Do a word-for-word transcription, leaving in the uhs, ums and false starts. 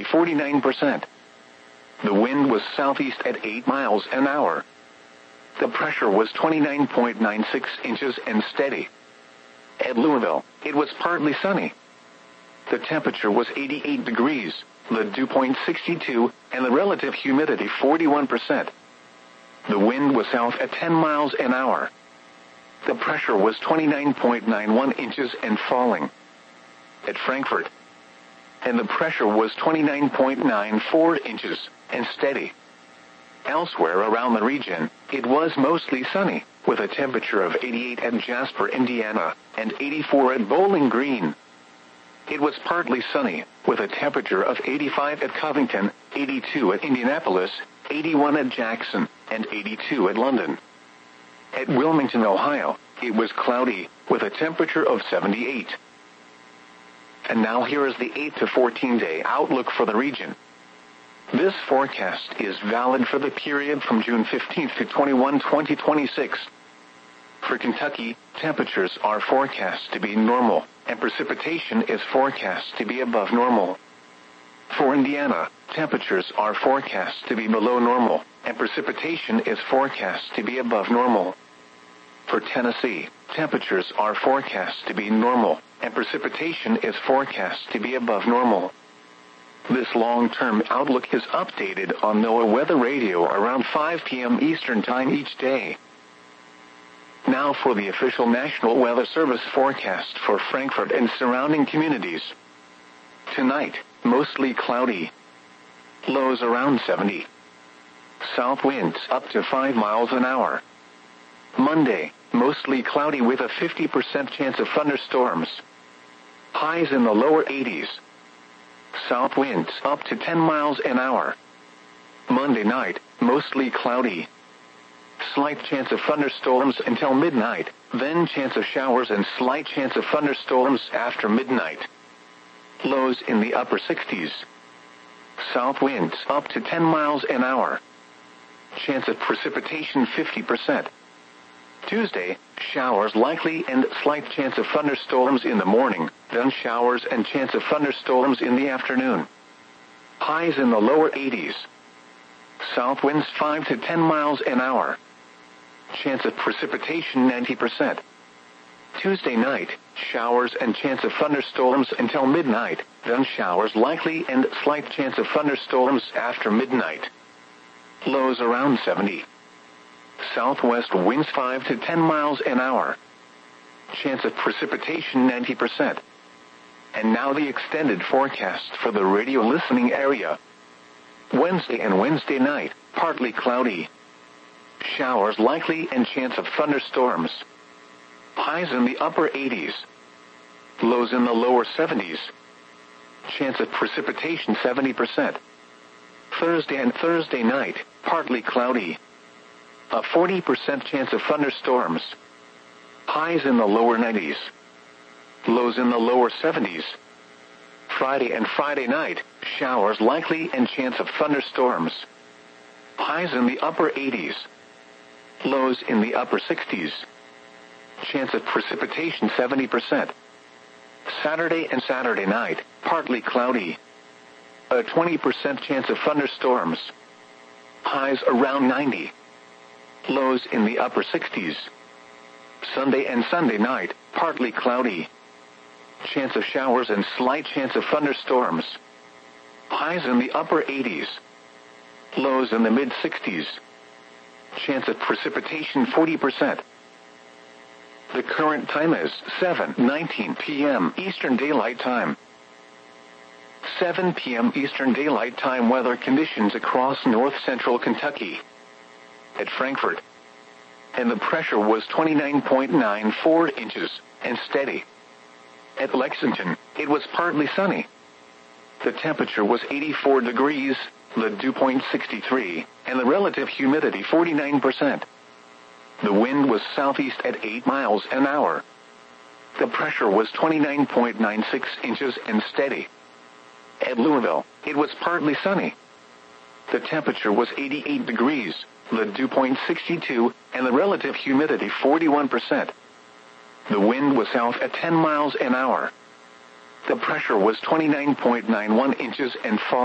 forty-nine percent. The wind was southeast at eight miles an hour. The pressure was twenty-nine point nine six inches and steady. At Louisville, it was partly sunny. The temperature was eighty-eight degrees, the dew point sixty-two, and the relative humidity forty-one percent. The wind was south at ten miles an hour. The pressure was twenty-nine point nine one inches and falling. At Frankfort, and the pressure was twenty-nine point nine four inches and steady. Elsewhere around the region, it was mostly sunny, with a temperature of eighty-eight at Jasper, Indiana, and eighty-four at Bowling Green. It was partly sunny, with a temperature of eighty-five at Covington, eighty-two at Indianapolis, eighty-one at Jackson, and eighty-two at London. At Wilmington, Ohio, it was cloudy, with a temperature of seventy-eight. And now here is the eight to fourteen day outlook for the region. This forecast is valid for the period from June fifteenth to twenty-first, twenty twenty-six. For Kentucky, temperatures are forecast to be normal, and precipitation is forecast to be above normal. For Indiana, temperatures are forecast to be below normal, and precipitation is forecast to be above normal. For Tennessee, temperatures are forecast to be normal, and precipitation is forecast to be above normal. This long-term outlook is updated on NOAA Weather Radio around five p.m. Eastern Time each day. Now for the official National Weather Service forecast for Frankfort and surrounding communities. Tonight, mostly cloudy. Lows around seventy. South winds up to five miles an hour. Monday, mostly cloudy with a fifty percent chance of thunderstorms. Highs in the lower eighties. South winds up to ten miles an hour. Monday night, mostly cloudy. Slight chance of thunderstorms until midnight, then chance of showers and slight chance of thunderstorms after midnight. Lows in the upper sixties. South winds up to ten miles an hour. Chance of precipitation fifty percent. Tuesday, showers likely and slight chance of thunderstorms in the morning, then showers and chance of thunderstorms in the afternoon. Highs in the lower eighties. South winds five to ten miles an hour. Chance of precipitation ninety percent. Tuesday night, showers and chance of thunderstorms until midnight, then showers likely and slight chance of thunderstorms after midnight. Lows around seventy. Southwest winds five to ten miles an hour. Chance of precipitation ninety percent. And now the extended forecast for the radio listening area. Wednesday and Wednesday night, partly cloudy. Showers likely and chance of thunderstorms. Highs in the upper eighties. Lows in the lower seventies. Chance of precipitation seventy percent. Thursday and Thursday night, partly cloudy. A forty percent chance of thunderstorms. Highs in the lower nineties. Lows in the lower seventies. Friday and Friday night, showers likely and chance of thunderstorms. Highs in the upper eighties. Lows in the upper sixties. Chance of precipitation seventy percent. Saturday and Saturday night, partly cloudy. A twenty percent chance of thunderstorms. Highs around ninety. Lows in the upper sixties. Sunday and Sunday night, partly cloudy. Chance of showers and slight chance of thunderstorms. Highs in the upper eighties. Lows in the mid-sixties. Chance of precipitation forty percent. The current time is seven nineteen p.m. Eastern Daylight Time. seven p.m. Eastern Daylight Time weather conditions across north-central Kentucky. At Frankfort, and the pressure was twenty-nine point nine four inches and steady. At Lexington, it was partly sunny. The temperature was eighty-four degrees, the dew point sixty-three, and the relative humidity forty-nine percent. The wind was southeast at eight miles an hour. The pressure was twenty-nine point nine six inches and steady. At Louisville, it was partly sunny. The temperature was eighty-eight degrees, the dew point sixty-two, and the relative humidity forty-one percent. The wind was south at ten miles an hour. The pressure was twenty-nine point nine one inches and fall.